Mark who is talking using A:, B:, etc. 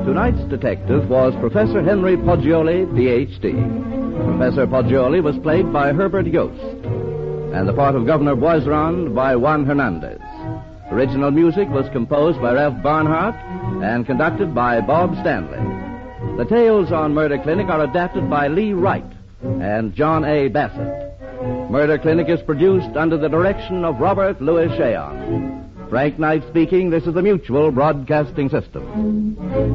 A: Tonight's detective was Professor Henry Poggioli, Ph.D. Professor Poggioli was played by Herbert Yost, and the part of Governor Boisrand by Juan Hernandez. Original music was composed by Ralph Barnhart and conducted by Bob Stanley. The tales on Murder Clinic are adapted by Lee Wright and John A. Bassett. Murder Clinic is produced under the direction of Robert Louis Cheon. Frank Knight speaking. This is the Mutual Broadcasting System.